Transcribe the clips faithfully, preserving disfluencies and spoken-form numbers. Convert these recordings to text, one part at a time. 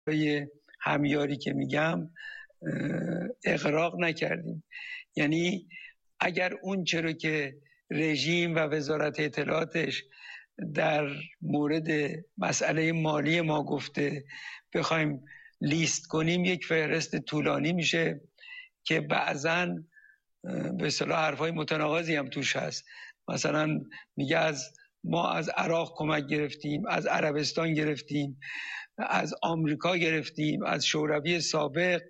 همیاری که میگم اغراق نکردیم. یعنی اگر اون چرا که رژیم و وزارت اطلاعاتش در مورد مسئله مالی ما گفته بخوایم لیست کنیم، یک فهرست طولانی میشه که بعضاً به اصطلاح حرفای متناقضی هم توش هست. مثلا میگه از ما از عراق کمک گرفتیم، از عربستان گرفتیم، از آمریکا گرفتیم، از شوروی سابق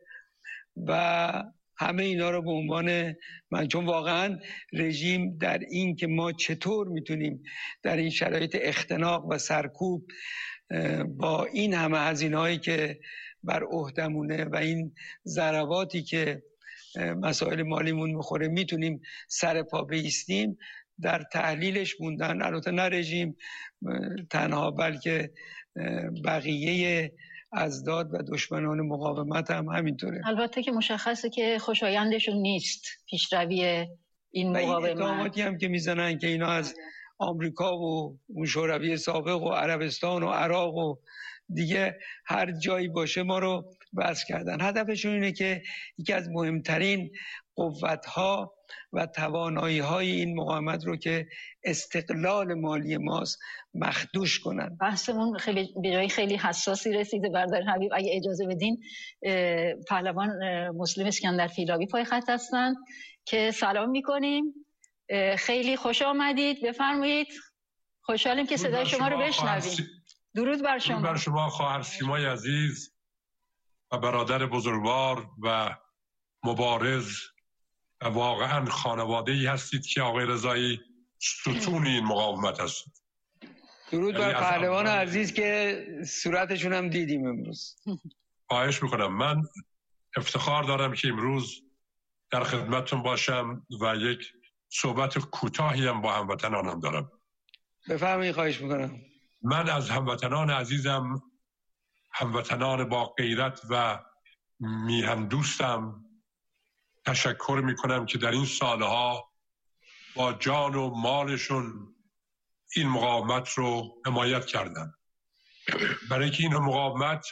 و همه اینا رو به عنوان من، چون واقعا رژیم در این که ما چطور میتونیم در این شرایط اختناق و سرکوب با این همه هزینه‌هایی که بر عهدمونه و این ضرباتی که مسائل مالیمون میخوره میتونیم سر پا بایستیم، در تحلیلش موندن. البته نه رژیم تنها، بلکه بقیه ازداد و دشمنان مقاومت هم همینطوره. البته که مشخصه که خوشایندشون نیست پیشروی این مقاومت. این اتهاماتی هم که میزنن که اینا از آمریکا و اون شوروی سابق و عربستان و عراق و دیگه هر جایی باشه ما رو بس کردن. هدفشون اینه که یکی از مهمترین قوت‌ها و توانایی‌های این مقاومت رو که استقلال مالی ماست مخدوش کنن. بحثمون خیلی به جای خیلی حساسی رسیده. برادر حبیب اگه اجازه بدین، پهلوان مسلم اسکندر فیلابی پای خط هستن که سلام میکنیم. خیلی خوش آمدید، بفرمایید. خوشحالیم که صدای شما رو بشنویم. درود بر شما. درود بر شما خواهر سیمای عزیز و برادر بزرگوار و مبارز و واقعا خانواده‌ای هستید که آقای رضایی ستون این مقاومت هستید. درود بر پهلوان عزیز که صورتشون هم دیدیم امروز. خواهش میکنم. من افتخار دارم که امروز در خدمتتون باشم و یک صحبت کوتاهی هم با هموطنانم دارم. بفرمایید. خواهش میکنم. من از هموطنان عزیزم، هموطنان با غیرت و میهن دوستم تشکر میکنم که در این سالها با جان و مالشون این مقاومت رو حمایت کردن، برای که این مقاومت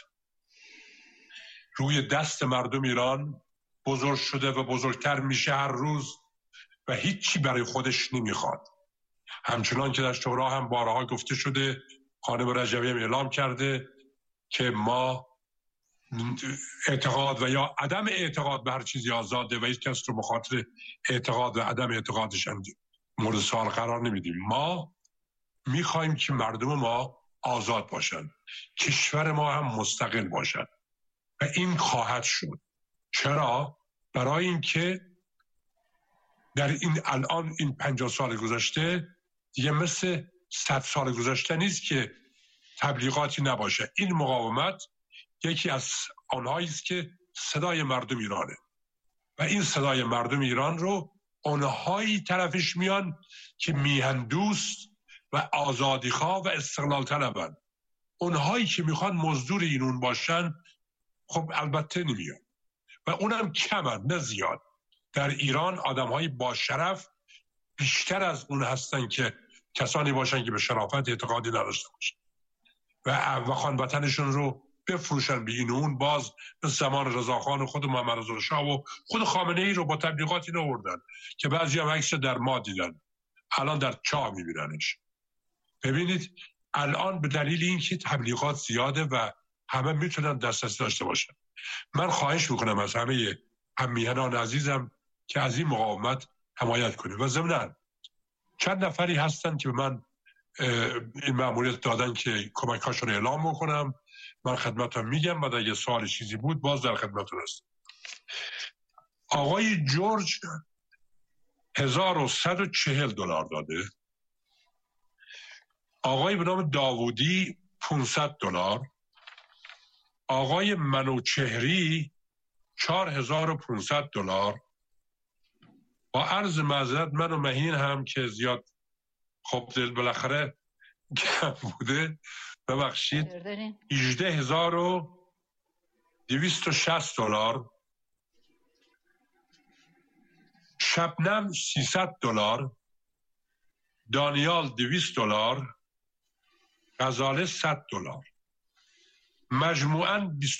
روی دست مردم ایران بزرگ شده و بزرگتر میشه هر روز و هیچی برای خودش نمیخواد. همچنان که در شورا هم بارها گفته شده، خانم رجبی هم اعلام کرده که ما اعتقاد و یا عدم اعتقاد به هر چیزی آزاده و هیچ کس رو مخاطر اعتقاد و عدم اعتقادش هم مورد سوال قرار نمیدیم. ما میخوایم که مردم ما آزاد باشن، کشور ما هم مستقل باشن و این خواهد شد. چرا؟ برای اینکه در این الان این پنجاه سال گذشته دیگه مثل صد سال گذشته نیست که تبلیغاتی نباشه. این مقاومت یکی از آنهایی است که صدای مردم ایرانه و این صدای مردم ایران رو آنهایی طرفش میان که میهن دوست و آزادیخواه و استقلال طلبن. اونهایی که میخوان مزدور اینون باشن خب البته نمیان و اونم کمن نه زیاد. در ایران آدمهای با شرف بیشتر از اون هستن که کسانی باشن که به شرافت اعتقادی نداشته باشن و و وطنشون رو بفروشن به این و اون. باز به زمان رضاخان و خود محمد رضا شاه و خود خامنه ای رو با تبلیغاتی نوردن که بعضی هم عکس در ما دیدن، الان در چاه میبیننش. ببینید الان به دلیل اینکه تبلیغات زیاده و همه میتونن دسترسی داشته باشن. من خواهش میکنم از همه هممیهنان عزیزم که از این مقاومت حمایت کنیم و ضمناً چند نفری هستن که به من این مأموریت دادن که کمک هاشون رو اعلام بکنم. من خدمتتون میگم بعد اگه سوال چیزی بود باز در خدمتتون هستم. آقای جورج هزار و صد و چهل دلار داده، آقای به نام داوودی پانصد دلار، آقای منوچهری چهار هزار و پانصد دلار. با عرض معذرت من و مهین هم که زیاد خب دل بالاخره کم بوده ببخشید، هجده هزار و دویست و شصت دلار. شبنم سیصد دلار، دانیال دویست دلار، غزاله صد دلار. مجموعاً